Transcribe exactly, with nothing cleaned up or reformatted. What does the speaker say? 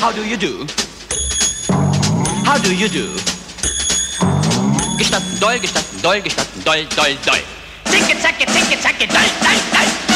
how do you do? How do you do? Gestatten doll, gestatten doll, gestatten doll, doll, doll. Ticke, zacke, ticke, zacke, doll, doll, doll.